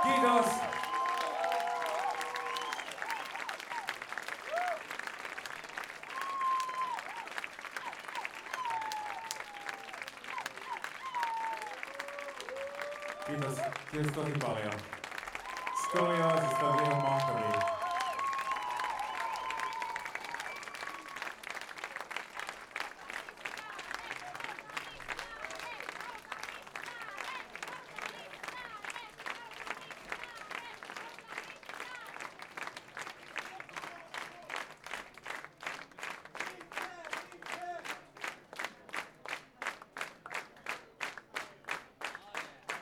Kiitos! Kiitos tosi paljon. Skolioosista oli ihan mahtavia.